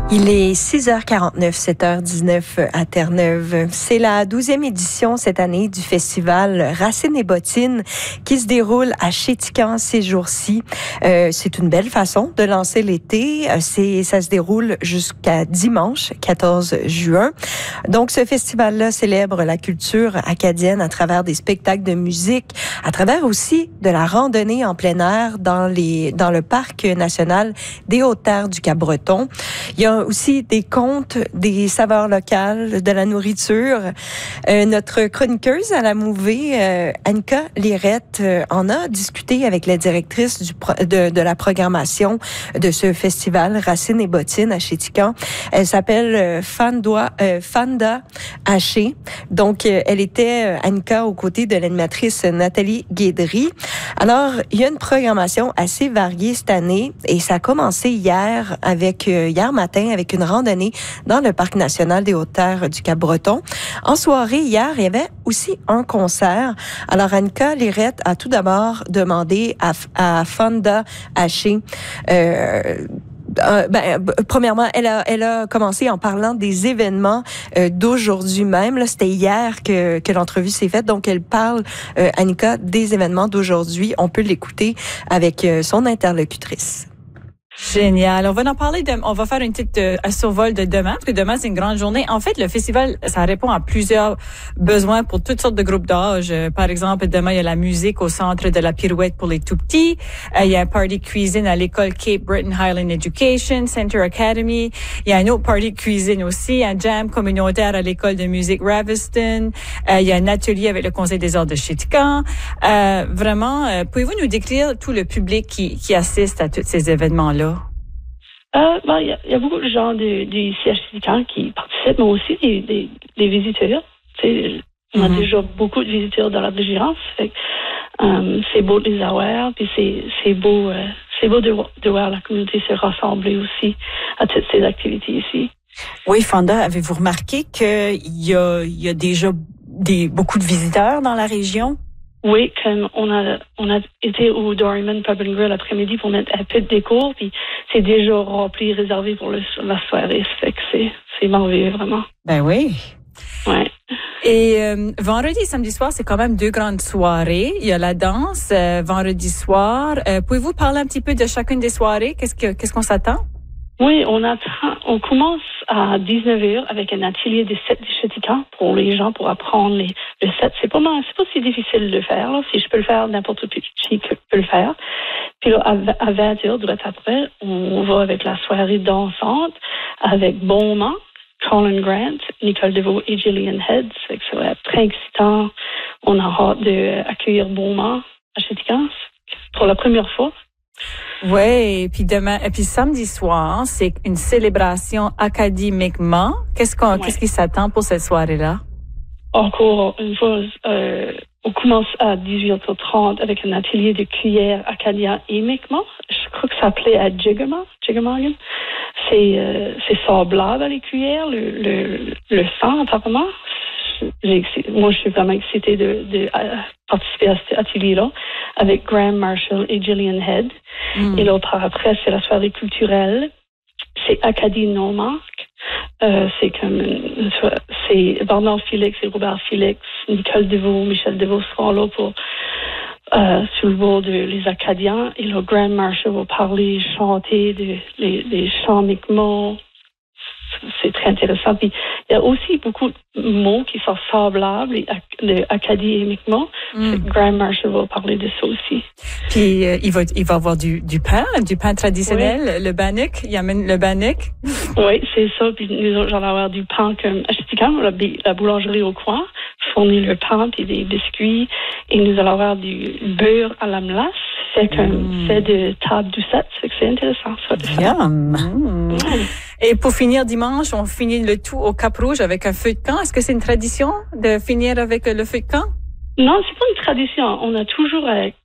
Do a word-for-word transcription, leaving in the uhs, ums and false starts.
Il est six heures quarante-neuf, sept heures dix-neuf à Terre-Neuve. C'est la douzième édition cette année du festival Racines et bottines qui se déroule à Chéticamp ces jours-ci. Euh, c'est une belle façon de lancer l'été. C'est, ça se déroule jusqu'à dimanche, quatorze juin. Donc, ce festival-là célèbre la culture acadienne à travers des spectacles de musique, à travers aussi de la randonnée en plein air dans les, dans le parc national des Hautes-Terres du Cap-Breton. Il y a aussi des contes, des saveurs locales, de la nourriture. Euh, notre chroniqueuse à la Mouvée, euh, Annika Lirette, euh, en a discuté avec la directrice du pro- de, de la programmation de ce festival Racines et bottines à Chéticamp. Elle s'appelle euh, Fanda, euh, Fanda Haché. Donc, euh, elle était, euh, Annika, aux côtés de l'animatrice Nathalie Guédry. Alors, il y a une programmation assez variée cette année et ça a commencé hier avec, euh, hier matin, avec une randonnée dans le parc national des Hautes-Terres du Cap-Breton. En soirée, hier, il y avait aussi un concert. Alors, Annika Lirette a tout d'abord demandé à, à Fanda Haché, euh, Euh, ben, premièrement, elle a, elle a commencé en parlant des événements euh, d'aujourd'hui même. Là, c'était hier que, que l'entrevue s'est faite. Donc, elle parle, euh, Annika, des événements d'aujourd'hui. On peut l'écouter avec euh, son interlocutrice. Génial. On va en parler de, on va faire une petite euh, un survol de demain, parce que demain, c'est une grande journée. En fait, le festival, ça répond à plusieurs besoins pour toutes sortes de groupes d'âge. Euh, par exemple, demain, il y a la musique au centre de la Pirouette pour les tout-petits. Euh, il y a un party cuisine à l'école Cape Breton Highland Education Center Academy. Il y a un autre party cuisine aussi, un jam communautaire à l'école de musique Raviston. Euh, il y a un atelier avec le Conseil des arts de Chéticamp. Euh, vraiment, euh, pouvez-vous nous décrire tout le public qui, qui assiste à tous ces événements-là? Euh, ben, il y a, y a beaucoup de gens du, du C H C Camp qui participent, mais aussi des, des, des visiteurs. T'sais, on a mm-hmm. déjà beaucoup de visiteurs dans la Belligérance. Fait que, euh, c'est beau de les avoir, puis c'est, c'est beau, euh, c'est beau de, de voir la communauté se rassembler aussi à toutes ces activités ici. Oui, Fanda, avez-vous remarqué qu'il y a, il y a déjà des, beaucoup de visiteurs dans la région? Oui, comme on a on a été au Doryman Pub and Grill l'après-midi pour mettre un peu de décor, puis c'est déjà rempli, réservé pour le, la soirée. Ça fait que c'est c'est merveilleux vraiment. Ben oui. Ouais. Et euh, vendredi et samedi soir, c'est quand même deux grandes soirées. Il y a la danse euh, vendredi soir. Euh, pouvez-vous parler un petit peu de chacune des soirées? Qu'est-ce que qu'est-ce qu'on s'attend? Oui, on attend, on commence à dix-neuf heures avec un atelier de set de Chéticamp pour les gens pour apprendre les, le set. C'est pas mal, c'est pas si difficile de le faire, là. Si je peux le faire, n'importe qui peut le faire. Puis là, à vingt heures, direct après, on va avec la soirée dansante avec Beaumont, Colin Grant, Nicole Deveau et Gillian Heads. C'est ça va être très excitant. On a hâte d'accueillir Beaumont à Chéticamp pour la première fois. Ouais, et puis demain, et puis samedi soir, c'est une célébration académiquement. Qu'est-ce qu'on, ouais. qu'est-ce qui s'attend pour cette soirée-là? Encore une fois, euh, on commence à dix-huit heures trente avec un atelier de cuillère acadien et Mi'kmaq. Je crois que ça s'appelait à Jigama, Jigamagan. C'est, euh, c'est sablable les cuillères, le, le, le sang apparemment. J'ai, moi, je suis vraiment excitée de, de à participer à cet atelier-là avec Graham Marshall et Gillian Head. Mm. Et là, par après, c'est la soirée culturelle. C'est Acadie Nomark. Euh, c'est comme une, c'est Bernard Félix et Robert Félix, Nicole Deveau, Michel Deveau seront là pour euh, sur le bord de les Acadiens. Et là, Graham Marshall va parler, chanter de, les, les chants Mi'kmaq. C'est très intéressant. Puis, il y a aussi beaucoup de mots qui sont semblables, de Acadie et Mi'kmaq. Mm. Graham Marshall va parler de ça aussi. Puis, euh, il va, il va avoir du, du pain, du pain traditionnel, oui. Le bannock. Il amène le bannock. Oui, c'est ça. Puis, nous autres, j'allais avoir du pain comme à Chéticamp, la, la boulangerie au coin, fournit le pain puis des biscuits. Et nous allons avoir du beurre à la melasse. C'est comme, mm. c'est de table doucette. C'est que c'est intéressant, ça. Yum. Mm. Mm. Et pour finir dimanche, on finit le tout au Cap-Rouge avec un feu de camp. Est-ce que c'est une tradition de finir avec le feu de camp? Non, c'est pas une tradition. On a toujours euh,